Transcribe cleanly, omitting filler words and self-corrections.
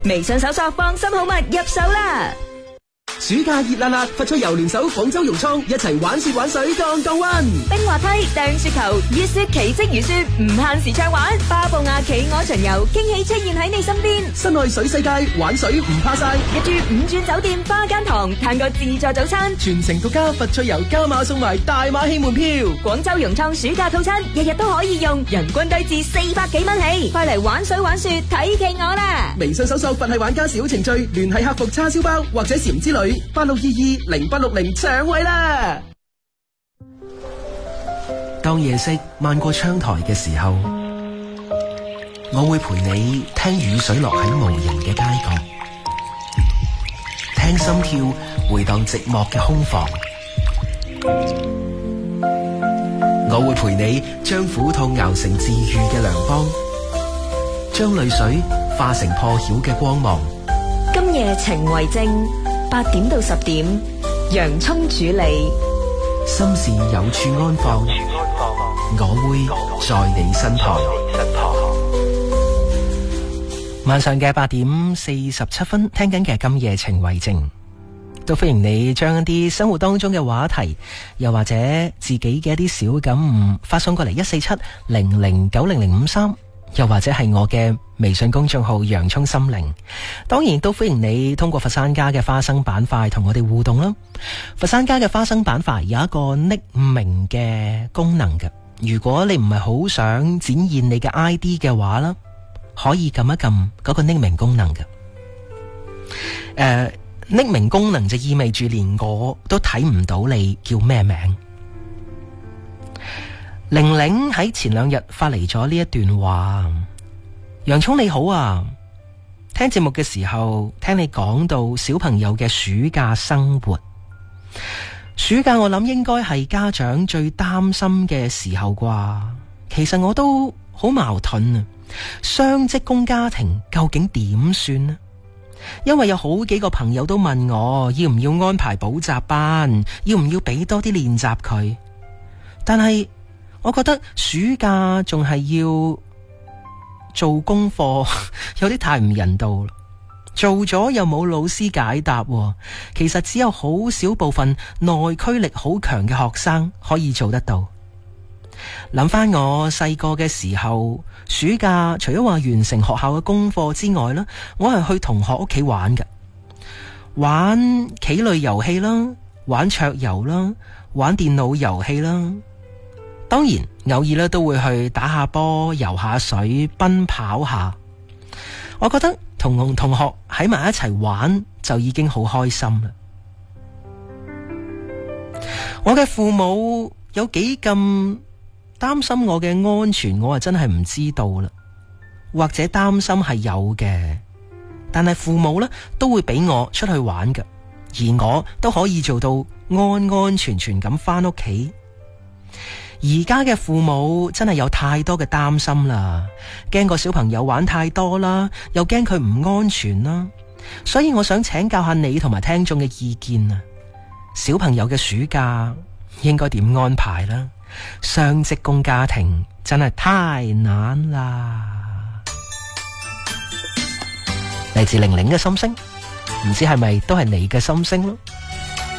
微信搜索放心好物入手啦！ 暑假熱辣辣，佛趣遊聯手廣州融創一齊玩雪玩水降降溫， 冰滑梯、掟雪球、月雪奇蹟如雪，唔限時暢玩。巴布亞企鵝巡遊，驚喜出現喺你身邊。 室內水世界，玩水唔怕晒。 一住5鑽酒店花間堂，嘆個自助早餐。 全程獨家佛趣遊加碼送埋大馬戲門票。 廣州融創暑假套餐，日日都可以用，人均低至400幾蚊起。快嚟玩水玩雪，睇企鵝啦！ 微信搜索佛系玩家小程序，聯繫客服叉燒包或者禪之旅86220860搶位啦！當夜色漫過窗台嘅時候，我會陪你聽雨水落喺無人嘅街角，聽心跳回蕩寂寞嘅空房。我會陪你將苦痛熬成治愈嘅良方，將淚水化成破曉嘅光芒。 今夜情為證，8點到10點，洋蔥主理， 心事有處安放，我會在你身旁。晚上嘅8點47分，聽緊嘅今夜情為證，都歡迎你將一啲生活當中嘅話題，又或者自己嘅一啲小感悟發送過嚟14700900053，又或者係我嘅微信公眾號洋蔥心靈。當然都歡迎你通過佛山家嘅花生板塊同我哋互動啦。佛山家嘅花生板塊有一個匿名嘅功能嘅，如果你唔係好想展現你嘅 ID 嘅話啦，可以撳一撳嗰個匿名功能嘅。匿名功能就意味住連我都睇唔到你叫咩名。玲玲喺前2日發嚟咗呢一段話：洋蔥你好啊，聽節目嘅時候聽你講到小朋友嘅暑假生活。暑假我諗應該係家長最擔心嘅時候啩。其實我都好矛盾啊，雙職工家庭究竟點算呢？因為有好幾個朋友都問我要唔要安排補習班，要唔要俾多啲練習佢，但係我覺得暑假仲係要做功課，有啲太唔人道啦。做咗又冇老師解答，其實只有好少部分內驅力好強嘅學生可以做得到。諗翻我細個嘅時候，暑假除咗話完成學校嘅功課之外啦，我係去同學屋企玩嘅，玩棋類遊戲啦，玩桌遊啦，玩電腦遊戲啦。當然偶爾咧都會去打下波、游下水、奔跑下。我覺得同同學喺埋一齊玩就已經好開心啦。我嘅父母有幾咁擔心我嘅安全，我真係唔知道啦。或者擔心係有嘅，但係父母呢都會俾我出去玩嘅，而我都可以做到安安全全咁返屋企。而家嘅父母真係有太多嘅擔心啦，驚個小朋友玩太多啦，又驚佢唔安全啦，所以我想請教下你同埋聽眾嘅意見啊。小朋友嘅暑假應該點安排啦？雙職工家庭真係太難啦。嚟自玲玲嘅心聲，唔知係咪都係你嘅心聲咯？